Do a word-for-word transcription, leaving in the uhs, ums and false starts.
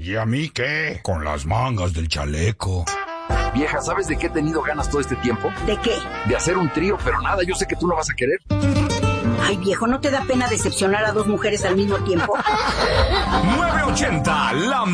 ¿Y a mí qué? Con las mangas del chaleco. Vieja, ¿sabes de qué he tenido ganas todo este tiempo? ¿De qué? De hacer un trío, pero nada, yo sé que tú no vas a querer. Ay, viejo, ¿no te da pena decepcionar a dos mujeres al mismo tiempo? nueve ochenta, la